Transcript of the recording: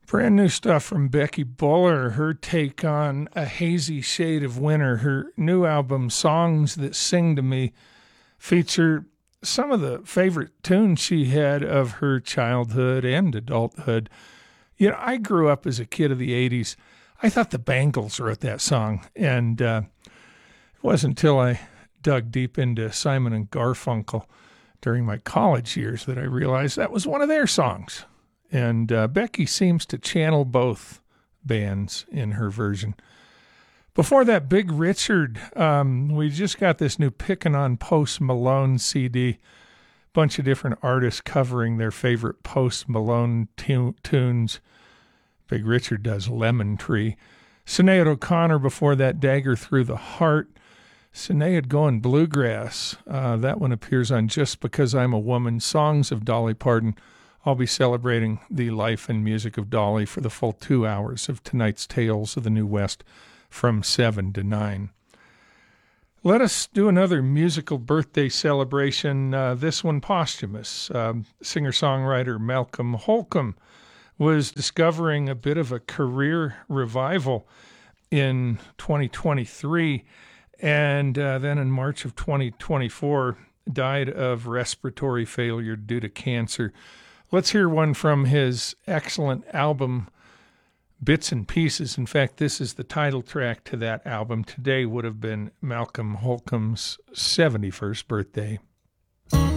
Brand new stuff from Becky Buller, her take on A Hazy Shade of Winter. Her new album, Songs That Sing to Me, feature some of the favorite tunes she had of her childhood and adulthood. You know, I grew up as a kid of the 80s. I thought the Bangles wrote that song, and it wasn't until I dug deep into Simon and Garfunkel during my college years that I realized that was one of their songs. And Becky seems to channel both bands in her version. Before that, Big Richard, we just got this new Pickin' on Post Malone CD. Bunch of different artists covering their favorite Post Malone tunes. Big Richard does Lemon Tree. Sinead O'Connor before that, Dagger Through the Heart. Sinead going bluegrass. That one appears on Just Because I'm a Woman, Songs of Dolly Parton. I'll be celebrating the life and music of Dolly for the full 2 hours of tonight's Tales of the New West from 7 to 9. Let us do another musical birthday celebration, this one posthumous. Singer-songwriter Malcolm Holcomb was discovering a bit of a career revival in 2023, and then in March of 2024 died of respiratory failure due to cancer. Let's hear one from his excellent album, Bits and Pieces. In fact, this is the title track to that album. Today would have been Malcolm Holcomb's 71st birthday.